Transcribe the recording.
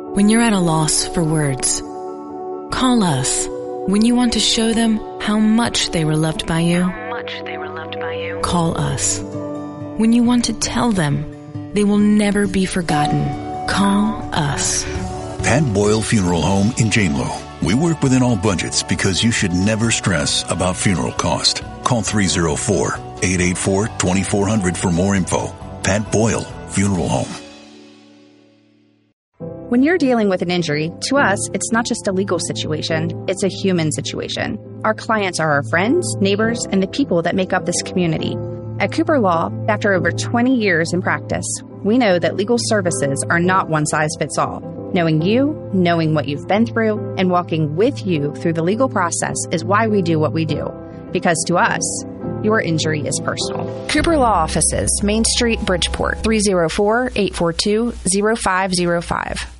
When you're at a loss for words, call us. When you want to show them how much they were loved by you, call us. When you want to tell them they will never be forgotten, call us. Pat Boyle Funeral Home in Janelow. We work within all budgets because you should never stress about funeral cost. Call 304-884-2400 for more info. Pat Boyle Funeral Home. When you're dealing with an injury, to us, it's not just a legal situation, it's a human situation. Our clients are our friends, neighbors, and the people that make up this community. At Cooper Law, after over 20 years in practice, we know that legal services are not one size fits all. Knowing you, knowing what you've been through, and walking with you through the legal process is why we do what we do. Because to us, your injury is personal. Cooper Law Offices, Main Street, Bridgeport, 304-842-0505.